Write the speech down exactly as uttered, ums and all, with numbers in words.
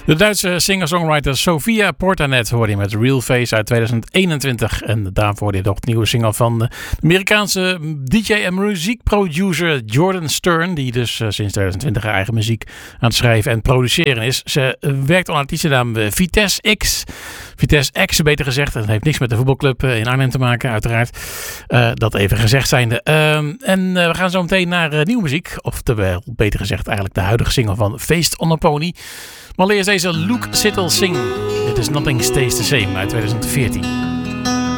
De Duitse singer-songwriter Sophia Portanet hoorde je met Real Face uit tweeduizend eenentwintig. En daarvoor hoorde je nog de nieuwe single van de Amerikaanse D J en muziekproducer Jordan Stern. Die dus uh, sinds tweeduizend twintig haar eigen muziek aan het schrijven en produceren is. Ze uh, werkt onder artiestennaam uh, Vitesse X. Vitesse X, beter gezegd. Dat heeft niks met de voetbalclub uh, in Arnhem te maken, uiteraard. Uh, dat even gezegd zijnde. Uh, en uh, we gaan zo meteen naar uh, nieuwe muziek. Oftewel, beter gezegd, eigenlijk de huidige single van Feest on a Pony. Maar eerst deze Luke Sittle Sing. Dit is Nothing Stays the Same uit tweeduizend veertien.